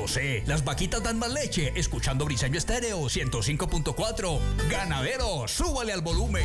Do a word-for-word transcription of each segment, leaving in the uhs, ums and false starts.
sé, las vaquitas dan más leche escuchando Briseño Estéreo ciento cinco punto cuatro. Ganadero, súbale al volumen.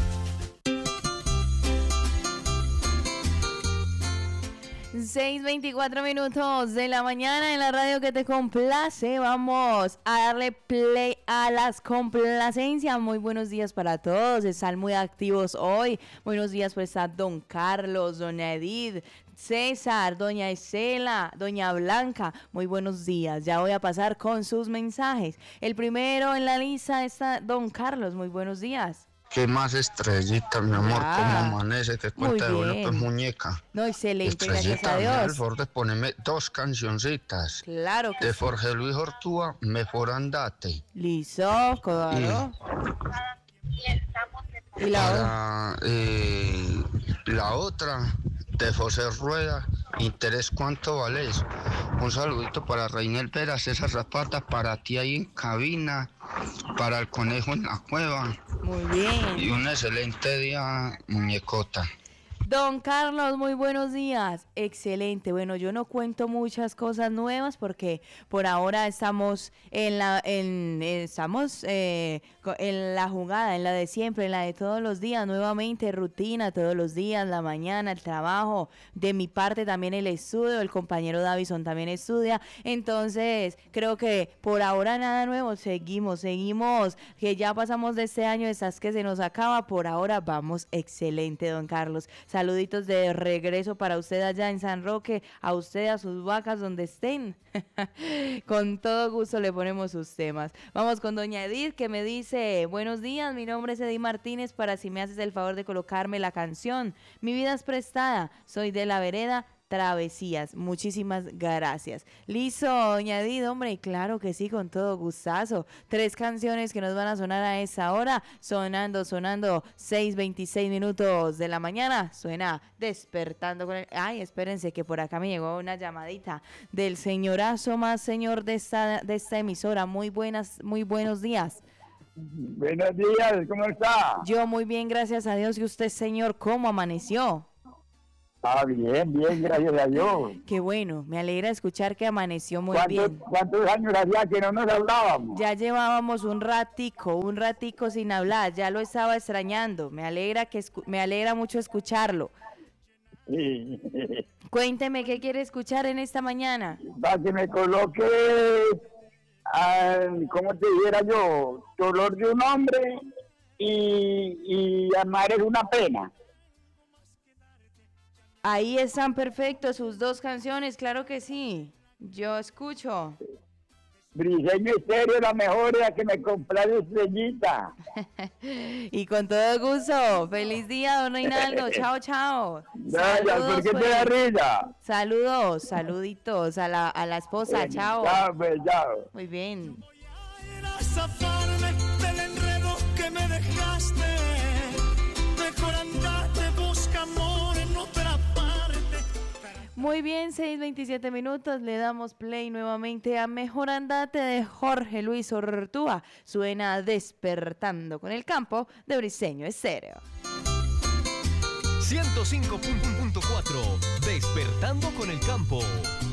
seis veinticuatro minutos de la mañana en la radio que te complace. Vamos a darle play a las complacencias. Muy buenos días para todos. Están muy activos hoy. Buenos días pues a don Carlos, doña Edith, César, doña Isela, doña Blanca. Muy buenos días. Ya voy a pasar con sus mensajes. El primero en la lista está don Carlos. Muy buenos días. ¿Qué más, Estrellita, mi amor? Ah, ¿Cómo amanece? ¿Qué cuenta de bueno, pues, muñeca? No, excelente, gracias Estrellita, a me da el Dios. favor de ponerme dos cancioncitas. Claro que de sí. Jorge Luis Ortúa, Mejor Andate. Listo, claro. Y, y la, para, eh, la otra, de José Rueda, Interés Cuánto Vales. Un saludito para Reinel Vera, César Zapata, para ti ahí en cabina, para el conejo en la cueva. Muy bien. Y un excelente día, muñecota. Don Carlos, muy buenos días. Excelente. Bueno, yo no cuento muchas cosas nuevas porque por ahora estamos en la, en, estamos eh, en la jugada, en la de siempre, en la de todos los días. Nuevamente rutina, todos los días, la mañana, el trabajo. De mi parte también el estudio, el compañero Davison también estudia. Entonces, creo que por ahora nada nuevo. Seguimos, seguimos. Que ya pasamos de este año, estás que se nos acaba. Por ahora vamos excelente, don Carlos. Saluditos de regreso para usted allá en San Roque, a usted, a sus vacas donde estén. Con todo gusto le ponemos sus temas. Vamos con doña Edith que me dice: buenos días, mi nombre es Edith Martínez, para si me haces el favor de colocarme la canción Mi vida es prestada, soy de la vereda Travesías. Muchísimas gracias. Listo, doña Edith, hombre, claro que sí, con todo gustazo. Tres canciones que nos van a sonar a esa hora, sonando, sonando, seis veintiséis minutos de la mañana, suena Despertando con el... Ay, espérense que por acá me llegó una llamadita del señorazo más señor de esta, de esta emisora. Muy buenas, muy buenos días. Buenos días, ¿cómo está? Yo muy bien, gracias a Dios. ¿Y usted, señor, cómo amaneció? Ah, bien, bien, gracias a Dios. Qué bueno, me alegra escuchar que amaneció muy bien. ¿Cuántos años hacía que no nos hablábamos? Ya llevábamos un ratico, un ratico sin hablar, ya lo estaba extrañando. Me alegra que escu- me alegra mucho escucharlo. Sí. Cuénteme qué quiere escuchar en esta mañana. Para que me coloque, uh, ¿cómo te dijera yo? Dolor de un hombre y, y amar es una pena. Ahí están perfectos sus dos canciones, claro que sí. Yo escucho. Briseño Estéreo, la mejor, la que me complace, Estrellita. Y con todo gusto. Feliz día, don Reinaldo. Chao, chao. Gracias, ¿por qué te da risa? Saludos, saluditos a la, a la esposa. Bueno, chao. Chao, pues, chao. Muy bien. Voy a zafarme del enredo que me dejaste. Mejor andate, busca amor en otra parte. Muy bien, seis veintisiete minutos, le damos play nuevamente a Mejor Andate de Jorge Luis Ortúa. Suena Despertando con el campo de Briseño Estéreo. ciento cinco punto cuatro, Despertando con el campo.